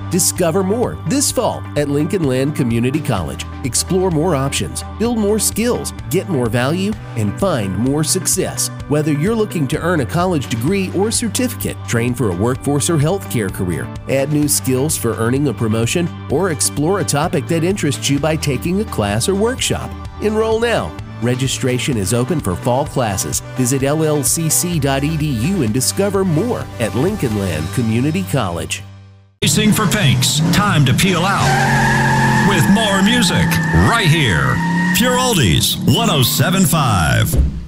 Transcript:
Discover more this fall at Lincoln Land Community College. Explore more options, build more skills, get more value, and find more success. Whether you're looking to earn a college degree or certificate, train for a workforce or healthcare career, add new skills for earning a promotion, or explore a topic that interests you by taking a class or workshop, enroll now. Registration is open for fall classes. Visit llcc.edu and discover more at Lincoln Land Community College. Racing for Pinks. Time to peel out with more music right here. Pure Oldies 107.5.